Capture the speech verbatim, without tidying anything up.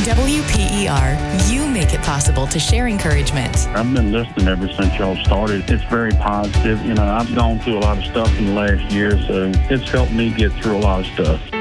W P E R, you make it possible to share encouragement. I've been listening ever since y'all started. It's very positive. You know, I've gone through a lot of stuff in the last year, so it's helped me get through a lot of stuff.